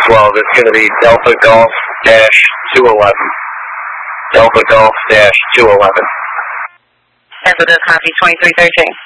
12. It's going to be Delta Golf dash 211. Delta Golf dash 211. Delta does copy 2313.